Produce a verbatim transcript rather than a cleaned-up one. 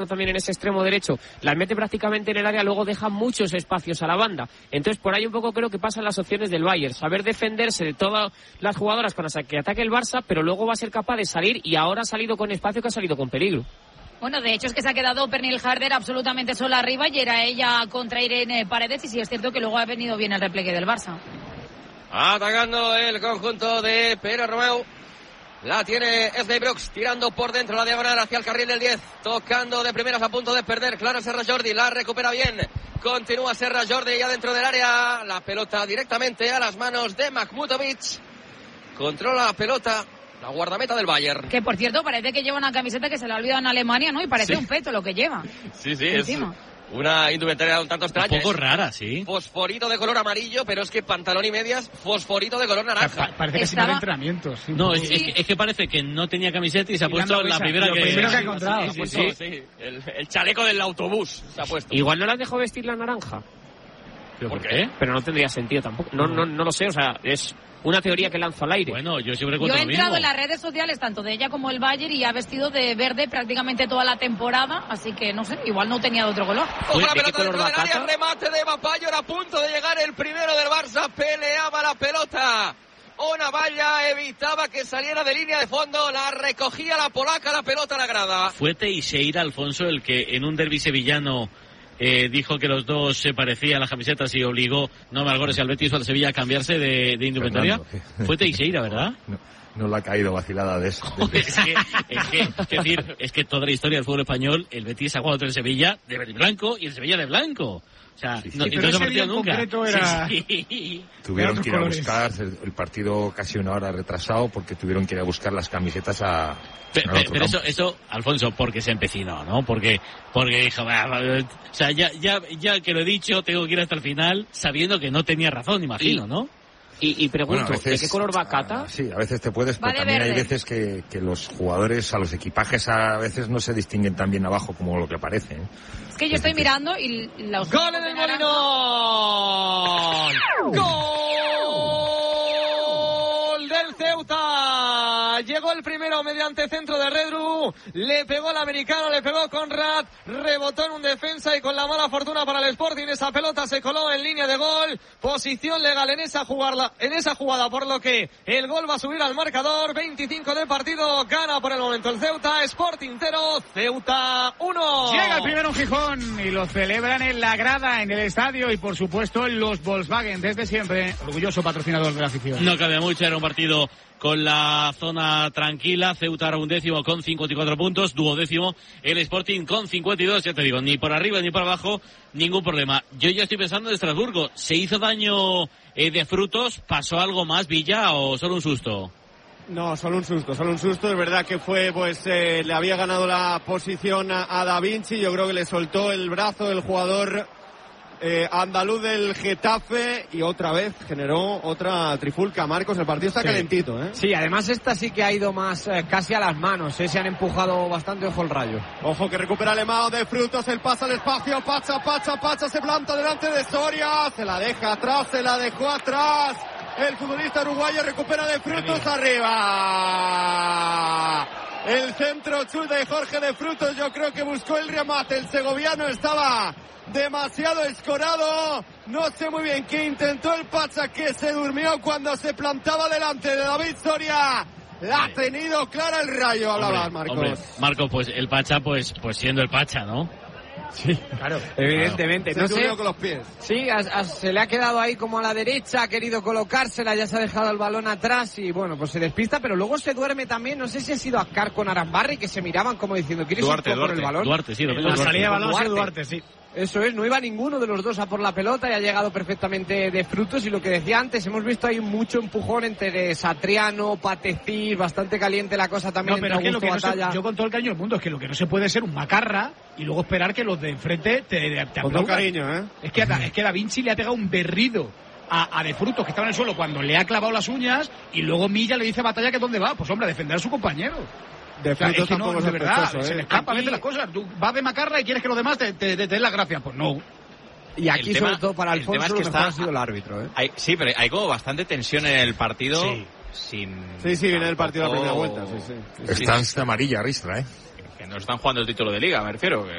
también en ese extremo derecho, las mete prácticamente en el área, luego deja muchos espacios a la banda. Entonces por ahí un poco creo que pasan las opciones del Bayern, saber defenderse de todas las jugadoras con las que ataque el Barça, pero luego va a ser capaz de salir, y ahora ha salido con espacio, que ha salido con peligro. Bueno, de hecho es que se ha quedado Pernil Harder absolutamente sola arriba y era ella contra Irene Paredes, y sí es cierto que luego ha venido bien el repliegue del Barça. Atacando el conjunto de Pere Romeu. La tiene Ashley Brooks, tirando por dentro la diagonal hacia el carril del diez, tocando de primeras a punto de perder. Clara Serra Jordi, la recupera bien, continúa Serra Jordi ya dentro del área, la pelota directamente a las manos de Makhmutovic, controla la pelota la guardameta del Bayern. Que por cierto parece que lleva una camiseta que se le ha olvidado en Alemania, ¿no? Y parece sí. un feto lo que lleva. Sí, sí, encima. Es una indumentaria un tanto extraña. Un poco rara, sí. Fosforito de color amarillo, pero es que pantalón y medias, fosforito de color naranja. Pa- parece que Estaba... si no de entrenamiento. Sí. No, es, sí. es, que, es que parece que no tenía camiseta y se ha y puesto la primera que... primero que ha encontrado. Sí, sí, sí, sí. El, el chaleco del autobús se ha puesto. Igual no la dejó vestir la naranja. ¿Pero por qué? Pero no tendría sentido tampoco. No, no, no lo sé, o sea, es una teoría que lanzo al aire. Bueno, yo siempre Yo he entrado mismo. en las redes sociales, tanto de ella como el Bayern, y ha vestido de verde prácticamente toda la temporada, así que no sé, igual no tenía de otro color. Coge la pelota dentro del área, remate de Mapayor, a punto de llegar el primero del Barça, peleaba la pelota. Ona Valla evitaba que saliera de línea de fondo, la recogía la polaca, la pelota a la grada. Fue Teixeira, Alfonso, el que en un derbi sevillano Eh, dijo que los dos se parecían las camisetas y obligó, no me acuerdo si al Betis o al Sevilla, a cambiarse de, de indumentaria. Fernando. Fue Teixeira, ¿verdad? No, no le ha caído vacilada de eso. De... es, que, es, que, es, decir, es que toda la historia del fútbol español, el Betis ha jugado en Sevilla de verde y blanco y el Sevilla de blanco. O sea, sí, sí, no, pero no se partido nunca. Era... Sí, sí. Tuvieron era que ir a colores. buscar el, el partido casi una hora retrasado porque tuvieron que ir a buscar las camisetas a... Pero, pero, pero eso, eso, Alfonso, porque se empecinó, ¿no? Porque, porque dijo, o sea, ya, ya, ya que lo he dicho, tengo que ir hasta el final, sabiendo que no tenía razón, imagino, y, ¿no? Y, y pregunto, bueno, veces, ¿de qué color va Cata? Uh, sí, a veces te puedes, pero va también verde. hay veces que, que los jugadores, a los equipajes, a veces no se distinguen tan bien abajo como lo que parece, ¿eh? Es que yo estoy mirando y los... ¡Gol en el Molinón! ¡Gol del Ceuta! Llegó el primero mediante centro de Redru, le pegó el americano, le pegó Conrad, rebotó en un defensa y con la mala fortuna para el Sporting esa pelota se coló en línea de gol, posición legal en esa jugada, en esa jugada, por lo que el gol va a subir al marcador. Veinticinco de partido, gana por el momento el Ceuta, Sporting cero, Ceuta uno. Llega el primero en Gijón y lo celebran en la grada, en el estadio y por supuesto en los Volkswagen, desde siempre orgulloso patrocinador de la afición. No cabe mucho, era un partido con la zona tranquila. Ceuta ahora undécimo con cincuenta y cuatro puntos, duodécimo el Sporting con cincuenta y dos, ya te digo, ni por arriba ni por abajo, ningún problema. Yo ya estoy pensando en Estrasburgo, ¿se hizo daño eh, de Frutos? ¿Pasó algo más, Villa, o solo un susto? No, solo un susto, solo un susto. Es verdad que fue, pues, eh, le había ganado la posición a, a Da Vinci. Yo creo que le soltó el brazo el jugador eh, andaluz del Getafe y otra vez generó otra trifulca. Marcos, el partido está sí. calentito, ¿eh? Sí, además esta sí que ha ido más eh, casi a las manos, ¿eh? Se han empujado bastante, ojo el Rayo. Ojo que recupera Alemão de Frutos, el pasa al espacio, Pacha, Pacha, Pacha se planta delante de Soria, se la deja atrás, se la dejó atrás. El futbolista uruguayo recupera de Frutos arriba. El centro chul de Jorge de Frutos, yo creo que buscó el remate. El segoviano estaba demasiado escorado. No sé muy bien qué intentó el Pacha, que se durmió cuando se plantaba delante de David Soria. La ha tenido clara el Rayo, hablaba Marcos. Hombre, Marcos, pues el Pacha, pues, pues siendo el Pacha, ¿no? Sí, claro, evidentemente. Claro. No se sé, con los pies. Sí, a, a, se le ha quedado ahí como a la derecha, ha querido colocársela, ya se ha dejado el balón atrás y bueno, pues se despista, pero luego se duerme también. No sé si ha sido Azcar con Arambarri, que se miraban como diciendo, ¿quieres ir por el balón? Duarte, sí, lo La salida de balón Duarte. Duarte, sí. Eso es, no iba ninguno de los dos a por la pelota y ha llegado perfectamente de Frutos. Y lo que decía antes, hemos visto ahí mucho empujón entre Satriano, Patecís, bastante caliente la cosa también. No, pero es que lo que no se, yo con todo el cariño del mundo, es que lo que no se puede ser un macarra y luego esperar que los de enfrente te, te aplaudan. Con todo cariño, ¿eh? Es que, es que Da Vinci le ha pegado un berrido a, a De Frutos, que estaba en el suelo cuando le ha clavado las uñas, y luego Milla le dice a Batalla que dónde va. Pues hombre, a defender a su compañero. De, o sea, es que no, de verdad, ¿eh? se le escapa a veces las cosas. Tú vas de macarra y quieres que los demás te, te, te, te den las gracias. Pues no. Y aquí, tema, sobre todo para Alfonso, es que lo mejor está, ha sido el árbitro, ¿eh? Hay, sí, pero hay como bastante tensión en el partido. Sí, sin, sí, sí, viene el partido a la primera vuelta. Sí, sí. Está sí, sí. amarilla, Ristra, ¿eh? que no están jugando el título de liga, me refiero. Que